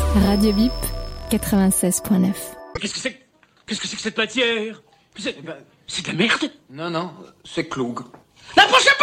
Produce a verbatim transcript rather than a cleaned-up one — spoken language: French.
Radio Bip, quatre-vingt-seize point neuf. Qu'est-ce que c'est Qu'est-ce que c'est que cette matière? C'est, c'est de la merde. Non, non, c'est Cloug. N'approchez